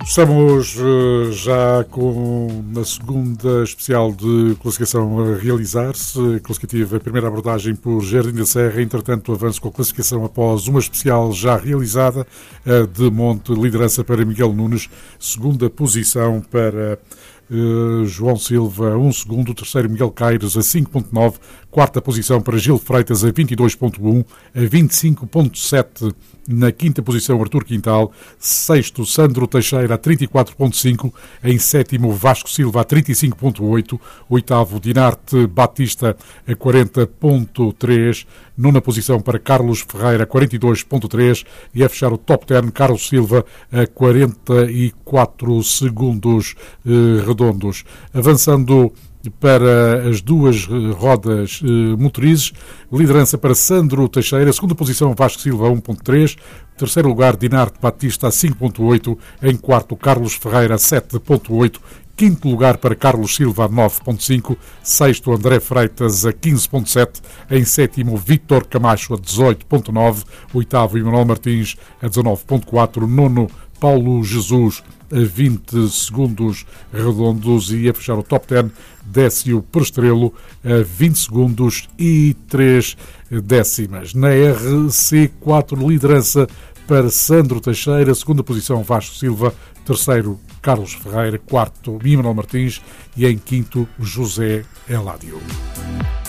Estamos já com a segunda especial de classificação a realizar-se, classificativa, a primeira abordagem por Jardim da Serra, entretanto avanço com a classificação após uma especial já realizada, a de Monte, liderança para Miguel Nunes, segunda posição para João Silva, 1 segundo, terceiro Miguel Caires a 5.9, quarta posição para Gil Freitas a 22.1, a 25.7 na quinta posição Artur Quintal, sexto Sandro Teixeira a 34.5, em sétimo Vasco Silva a 35.8, oitavo Dinarte Batista a 40.3, nona posição para Carlos Ferreira a 42.3 e a fechar o top 10 Carlos Silva a 44 segundos redondos. Avançando para as duas rodas motrizes, liderança para Sandro Teixeira, segunda posição Vasco Silva a 1.3, terceiro lugar Dinarte Batista a 5.8, em quarto Carlos Ferreira a 7.8, quinto lugar para Carlos Silva a 9.5, sexto André Freitas a 15.7, em sétimo Vítor Camacho a 18.9, oitavo Emanuel Martins a 19.4, nono Paulo Jesus a 20 segundos redondos e a fechar o top 10 Décio Prestrelo a 20 segundos e 3 décimas. Na RC4, liderança para Sandro Teixeira, segunda posição Vasco Silva, terceiro Carlos Ferreira, quarto Emanuel Martins e em quinto José Eládio.